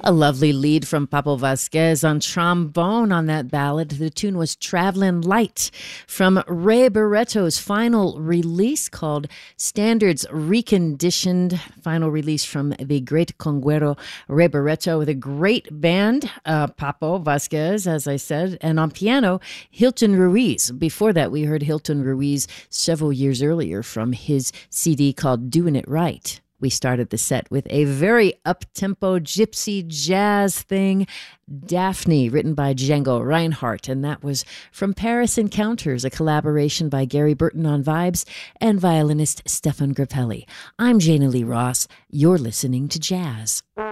A lovely lead from Papo Vasquez on trombone on that ballad. The tune was Travelin' Light from Ray Barretto's final release called Standards Reconditioned. Final release from the great conguero Ray Barretto with a great band, Papo Vasquez, as I said, and on piano, Hilton Ruiz. Before that, we heard Hilton Ruiz several years earlier from his CD called Doing It Right. We started the set with a very up-tempo gypsy jazz thing, Daphne, written by Django Reinhardt, and that was from Paris Encounters, a collaboration by Gary Burton on vibes and violinist Stefan Grappelli. I'm Jana Lee Ross. You're listening to Jazz.